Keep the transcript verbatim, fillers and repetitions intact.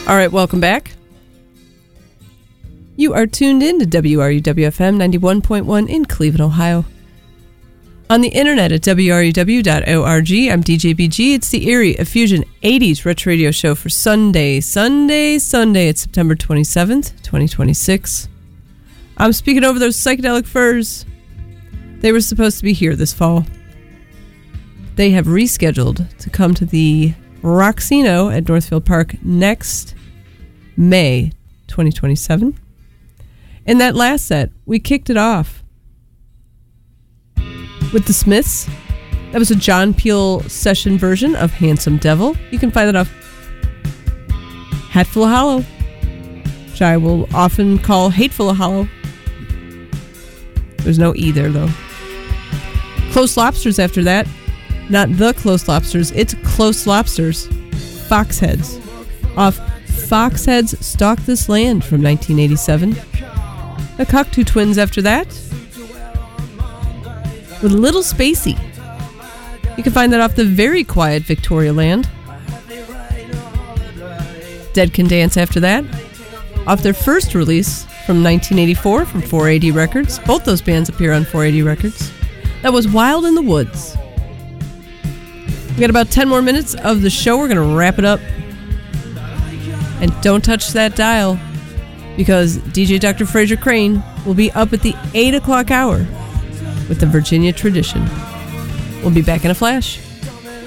All right, welcome back. You are tuned in to W R U W F M ninety-one point one in Cleveland, Ohio. On the internet at W R U W dot org, I'm D J B G. It's the Eerie Effusion eighties Retro Radio Show for Sunday, Sunday, Sunday. It's September twenty-seventh, twenty twenty-six. I'm speaking over those psychedelic furs. They were supposed to be here this fall. They have rescheduled to come to the Roxino at Northfield Park next May twenty twenty-seven. In that last set, we kicked it off with the Smiths. That was a John Peel session version of Handsome Devil. You can find that off Hatful of Hollow, which I will often call Hateful of Hollow. There's no E there, though. Close Lobsters after that. Not the Close Lobsters, it's Close Lobsters. Foxheads. Off Foxheads Stalk This Land from nineteen eighty-seven. The Cocteau Twins after that. With Little Spacey. You can find that off the very quiet Victoria Land. Dead Can Dance after that. Off their first release from nineteen eighty-four from four eighty Records. Both those bands appear on four eighty Records. That was Wild in the Woods. We got about ten more minutes of the show. We're going to wrap it up. And don't touch that dial, because D J Doctor Fraser Crane will be up at the eight o'clock hour with the Virginia Tradition. We'll be back in a flash.